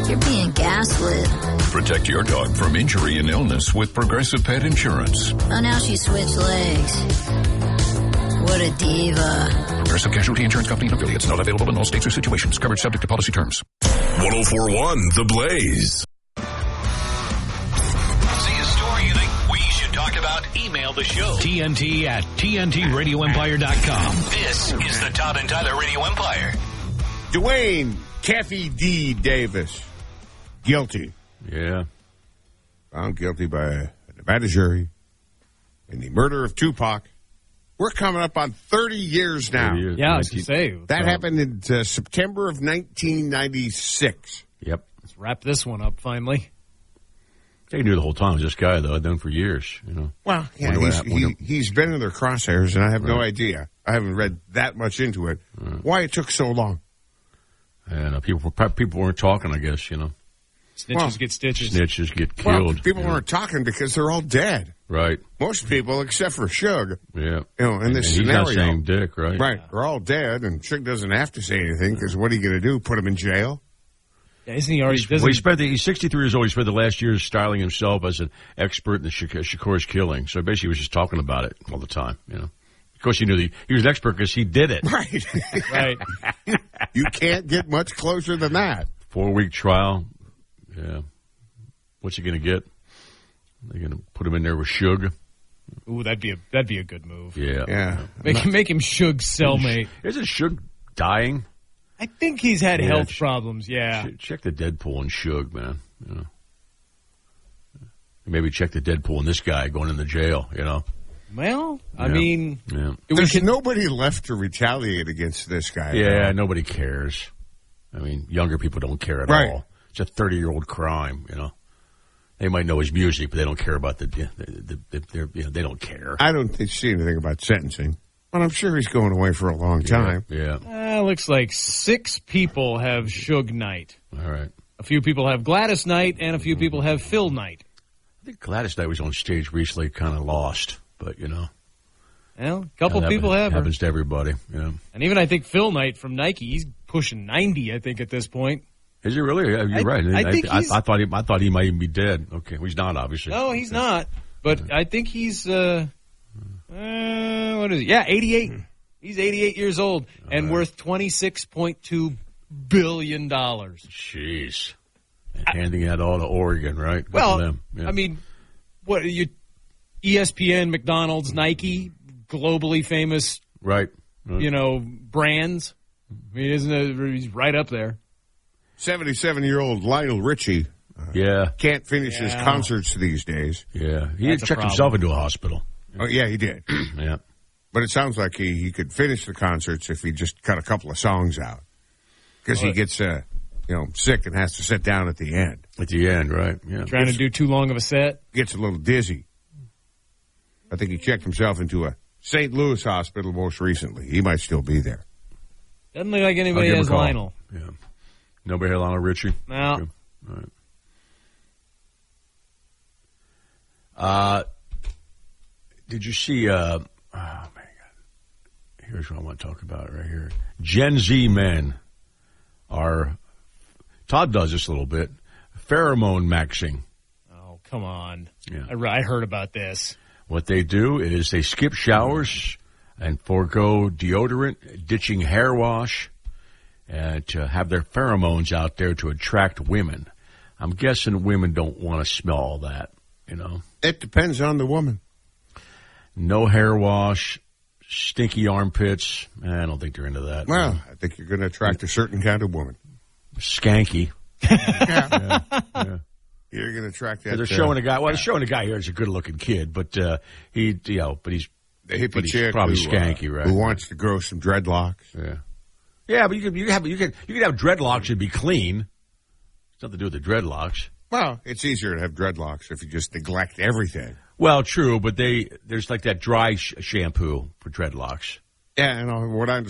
You're being gaslit. Protect your dog from injury and illness with Progressive Pet Insurance. Oh, now she switched legs. What a diva. Progressive Casualty Insurance Company and affiliates. Not available in all states or situations. Coverage subject to policy terms. 104.1 The Blaze. See a story you think we should talk about? Email the show. TNT at TNTRadioEmpire.com. This is the Todd and Tyler Radio Empire. Dwayne Kathy D. Davis. Guilty. Yeah. Found guilty by a Nevada jury in the murder of Tupac. We're coming up on 30 years now. 30 years. Yeah, I was going to say. That happened in September of 1996. Yep. Let's wrap this one up finally. They knew the whole time. This guy, though, I'd known for years, you know. Well, yeah, he's been in their crosshairs, and I have no idea. I haven't read that much into it. Why it took so long. And people weren't talking, I guess, you know. Snitches get stitches. Snitches get killed. Well, people weren't talking because they're all dead. Right. Most people, except for Suge. Yeah. You know, in this and scenario. He's not saying dick, right? Right. They're all dead, and Suge doesn't have to say anything because what are you going to do? Put him in jail? Yeah, isn't he already? He's 63 years old. He spent the last years styling himself as an expert in the Shakur's killing. So basically, he was just talking about it all the time, you know. Of course, he knew he was an expert because he did it. Right. Right. You can't get much closer than that. 4-week trial. Yeah. What's he going to get? They're going to put him in there with Suge. Ooh, that'd be a good move. Yeah. Yeah. Make him Suge's cellmate. Isn't Suge dying? I think he's had health problems. Yeah. Check the Deadpool and Suge, man. You know. Maybe check the Deadpool and this guy going in the jail. You know. Well, I mean, there's nobody left to retaliate against this guy. Yeah, nobody cares. I mean, younger people don't care at all. It's a 30-year-old crime. You know. They might know his music, but they don't care about they don't care. I don't see anything about sentencing, but I'm sure he's going away for a long time. Yeah. Looks like 6 people have Suge Knight. All right. A few people have Gladys Knight, and a few people have Phil Knight. I think Gladys Knight was on stage recently, kind of lost, but you know. Well, a couple people have her. Happens to everybody. Yeah. And even I think Phil Knight from Nike, he's pushing 90. I think at this point. Is he really? You're right. I thought he might even be dead. Okay, well, he's not, obviously. No, he's not. But I think he's what is he? Yeah, 88. He's 88 years old and worth $26.2 billion. Jeez. And handing that all to Oregon, right? Good well, for them. Yeah. I mean, what are you? ESPN, McDonald's, Nike, globally famous, right? You know, brands. I mean, he's right up there. 77-year-old Lionel Richie can't finish his concerts these days. Yeah. He had checked himself into a hospital. Oh, yeah, he did. Yeah. But it sounds like he could finish the concerts if he just cut a couple of songs out. Because he gets sick and has to sit down at the end. At the end, right. Yeah. Trying to do too long of a set. Gets a little dizzy. I think he checked himself into a St. Louis hospital most recently. He might still be there. Doesn't look like anybody has Lionel. Yeah. Nobody had Lionel Richie? No. Okay. All right. Did you see, oh my God. Here's what I want to talk about right here. Gen Z men are, Todd does this a little bit, pheromone maxing. Oh, come on. Yeah. I heard about this. What they do is they skip showers and forego deodorant, ditching hair wash, to have their pheromones out there to attract women. I'm guessing women don't want to smell all that, you know. It depends on the woman. No hair wash, stinky armpits. I don't think they're into that. Well, I think you're going to attract a certain kind of woman. Skanky. Yeah. You're going to attract that. They're showing a guy. Well, they're showing a guy here as a good-looking kid, but but he's the hippie he's chick probably skanky, right? Who wants to grow some dreadlocks? Yeah. Yeah, but you could have dreadlocks and be clean. It's nothing to do with the dreadlocks. Well, it's easier to have dreadlocks if you just neglect everything. Well, true, but there's like that dry shampoo for dreadlocks. Yeah, and what I